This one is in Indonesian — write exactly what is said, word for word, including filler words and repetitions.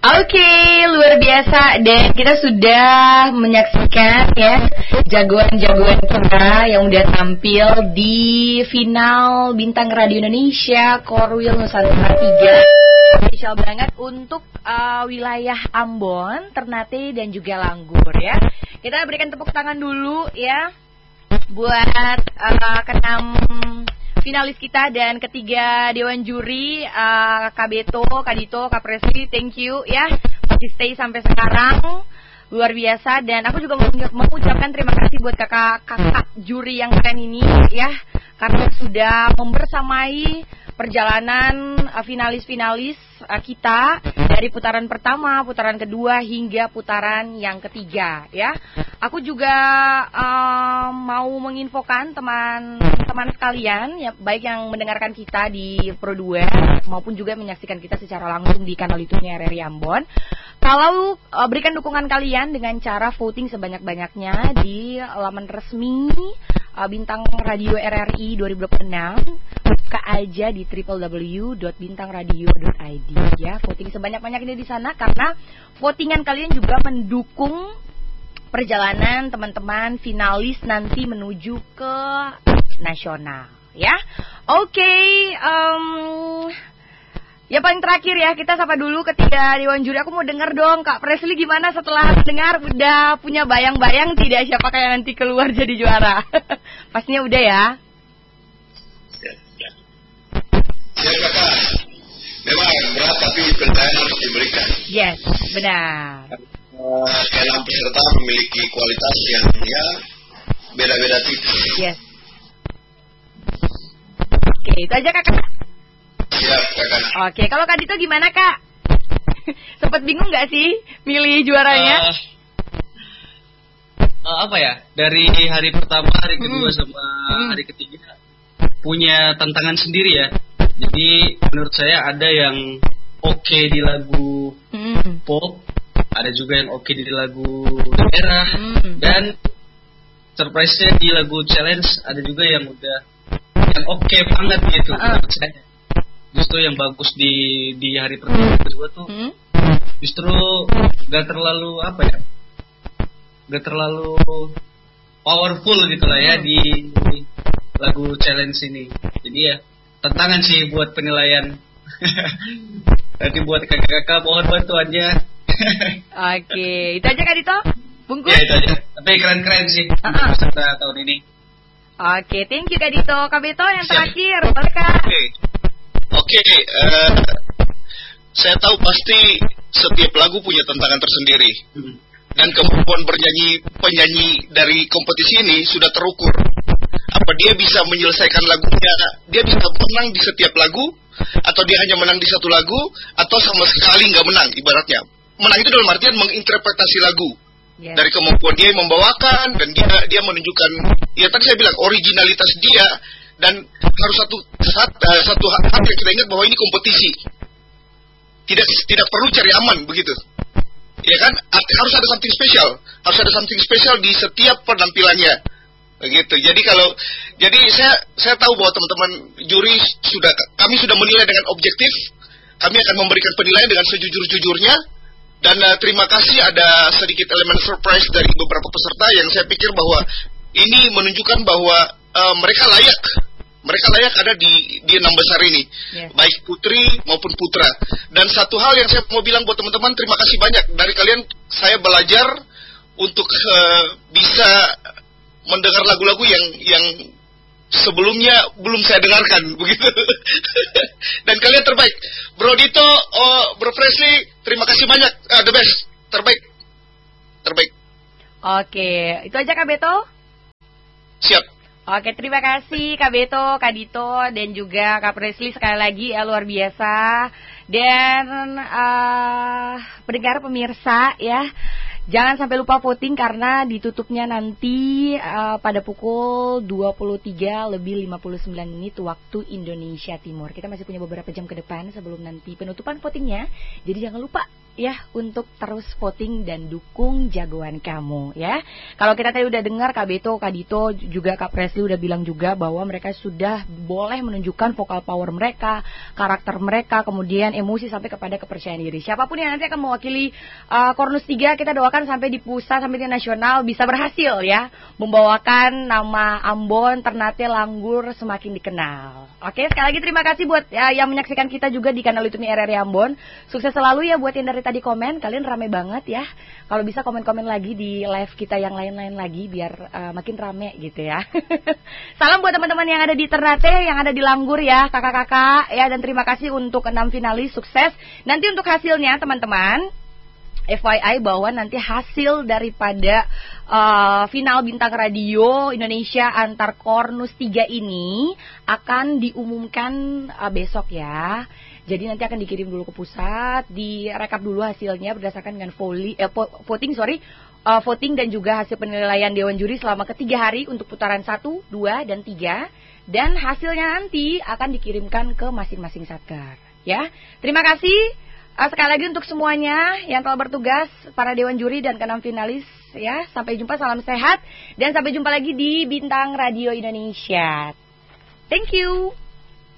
Oke, luar biasa. Dan kita sudah menyaksikan ya jagoan-jagoan kita yang udah tampil di final Bintang Radio Indonesia Korwil Nusantara tiga. Spesial banget untuk uh, wilayah Ambon, Ternate dan juga Langgur ya. Kita berikan tepuk tangan dulu ya buat uh, keenam finalis kita dan ketiga dewan juri, uh, Kak Beto, Kak Dito, Kak Presli, thank you ya masih stay sampai sekarang, luar biasa. Dan aku juga mau mengucapkan terima kasih buat kakak-kakak juri yang keren ini ya, karena sudah membersamai perjalanan uh, finalis-finalis uh, kita dari putaran pertama, putaran kedua hingga putaran yang ketiga ya. Aku juga uh, mau menginfokan teman-teman sekalian ya, baik yang mendengarkan kita di Pro dua maupun juga menyaksikan kita secara langsung di kanal YouTube-nya R R I Ambon. Kalau uh, berikan dukungan kalian dengan cara voting sebanyak-banyaknya di laman resmi uh, Bintang Radio R R I dua ribu dua puluh enam. Buka aja di w w w dot bintang radio dot i d ya. Voting sebanyak-banyaknya di sana karena votingan kalian juga mendukung perjalanan teman-teman finalis nanti menuju ke nasional ya. Oke, okay, um, ya paling terakhir ya, kita sapa dulu ketiga dewan juri. Aku mau denger dong Kak Presli, gimana setelah dengar, udah punya bayang-bayang tidak siapa yang nanti keluar jadi juara? Pastinya udah ya. Ya kakak, memang berat tapi penilaian harus diberikan. Yes, benar. Uh, Keenam peserta memiliki kualitas yang ya beda-beda tipis. Yes. Oke, itu aja kakak. Siap kakak. Oke, kalau Kak Dito gimana kak? Sempet bingung nggak sih milih juaranya? Uh, uh, apa ya? Dari hari pertama, hari kedua hmm. sama hmm. hari ketiga punya tantangan sendiri ya. Jadi menurut saya ada yang oke okay di lagu hmm. pop, ada juga yang oke okay di lagu daerah, hmm. dan surprise-nya di lagu challenge ada juga yang udah yang oke okay banget gitu uh-uh. menurut saya. Justru yang bagus di di hari pertama kedua tuh hmm. justru gak terlalu apa ya, gak terlalu powerful gitu lah ya hmm. di lagu challenge ini. Jadi ya tantangan sih buat penilaian. Nanti buat kakak-kakak mohon bantuannya. Oke, itu aja Kak Dito? Bungkus? Ya itu aja, tapi keren-keren sih uh-huh. peserta tahun ini. Oke, thank you Kak Dito. Kak Beto yang terakhir, boleh Kak? Oke, Oke, uh, saya tahu pasti setiap lagu punya tantangan tersendiri. Hmm. Dan kemampuan bernyanyi penyanyi dari kompetisi ini sudah terukur. Apa dia bisa menyelesaikan lagunya, dia bisa menang di setiap lagu, atau dia hanya menang di satu lagu, atau sama sekali nggak menang ibaratnya. Menang itu dalam artian menginterpretasi lagu. Yeah. Dari kemampuan dia membawakan, dan dia dia menunjukkan, ya tadi saya bilang, originalitas dia, dan harus satu satu, satu hal yang kita ingat bahwa ini kompetisi. Tidak tidak perlu cari aman begitu. Ya kan, harus ada something special, harus ada something special di setiap penampilannya, begitu. Jadi kalau, jadi saya saya tahu bahwa teman-teman juri sudah, kami sudah menilai dengan objektif, kami akan memberikan penilaian dengan sejujur-jujurnya, dan uh, terima kasih ada sedikit elemen surprise dari beberapa peserta yang saya pikir bahwa ini menunjukkan bahwa uh, mereka layak. Mereka layak ada di di enam besar ini, yeah. baik putri maupun putra. Dan satu hal yang saya mau bilang buat teman-teman, terima kasih banyak dari kalian. Saya belajar untuk uh, bisa mendengar lagu-lagu yang yang sebelumnya belum saya dengarkan, begitu. Dan kalian terbaik, Bro Dito, oh, Bro Presli, terima kasih banyak, uh, the best, terbaik, terbaik. Oke, itu aja Kak Beto. Siap. Oke, terima kasih Kak Beto, Kak Dito, dan juga Kak Presli sekali lagi ya, luar biasa. Dan uh, pendengar pemirsa ya, jangan sampai lupa voting karena ditutupnya nanti uh, pada pukul dua puluh tiga lebih lima puluh sembilan menit waktu Indonesia Timur. Kita masih punya beberapa jam ke depan sebelum nanti penutupan votingnya, jadi jangan lupa ya untuk terus voting dan dukung jagoan kamu ya. Kalau kita tadi udah dengar Kak Beto, Kak Dito, juga Kak Presley udah bilang juga bahwa mereka sudah boleh menunjukkan vokal power mereka, karakter mereka, kemudian emosi sampai kepada kepercayaan diri. Siapapun yang nanti akan mewakili uh, Cornus tiga, kita doakan sampai di pusat sampai di nasional bisa berhasil ya, membawakan nama Ambon, Ternate, Langgur semakin dikenal. Oke, sekali lagi terima kasih buat uh, yang menyaksikan kita juga di kanal YouTube R R I Ambon. Sukses selalu ya buat yang dari tadi komen, kalian rame banget ya. Kalau bisa komen-komen lagi di live kita yang lain-lain lagi biar uh, makin rame gitu ya. Salam buat teman-teman yang ada di Ternate, yang ada di Langgur ya, kakak-kakak ya, dan terima kasih untuk enam finalis, sukses. Nanti untuk hasilnya teman-teman, F Y I bahwa nanti hasil daripada uh, final Bintang Radio Indonesia antar Cornus tiga ini akan diumumkan uh, besok ya. Jadi nanti akan dikirim dulu ke pusat, direkap dulu hasilnya berdasarkan dengan volley, eh, voting sorry, uh, voting dan juga hasil penilaian Dewan Juri selama ketiga hari untuk putaran satu, dua, dan tiga. Dan hasilnya nanti akan dikirimkan ke masing-masing satker. Ya, terima kasih uh, sekali lagi untuk semuanya yang telah bertugas, para Dewan Juri dan keenam finalis. Ya, sampai jumpa, salam sehat, dan sampai jumpa lagi di Bintang Radio Indonesia. Thank you.